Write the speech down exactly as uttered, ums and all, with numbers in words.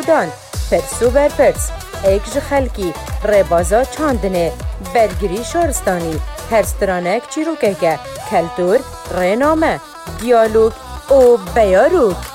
خودان پرسو بر پرس اکج خلکی ربازا چاندنه برگری شارستانی هرسترانک چیروکه کلتور رنامه دیالوگ و بیاروک